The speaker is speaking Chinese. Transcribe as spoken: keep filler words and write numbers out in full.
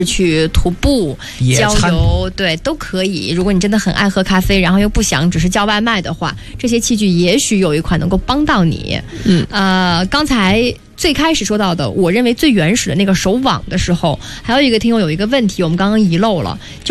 去徒步、郊游，对，都可以。如果你真的很爱喝咖啡，然后又不想只是叫外卖的话，这些器具也许有一款能够帮到你。嗯，呃，刚才最开始说到的，我认为最原始的那个手网的时候，还有一个听友有一个问题，我们刚刚遗漏了，就